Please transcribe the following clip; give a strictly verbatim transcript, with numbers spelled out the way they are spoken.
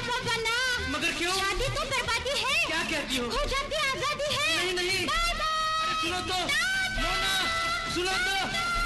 पापा ना। मगर क्यों? शादी तो बर्बादी है। क्या कहती हो? हो जाती आजादी है। नहीं नहीं, बाय बाय। सुनो तो, मोना, सुनो तो।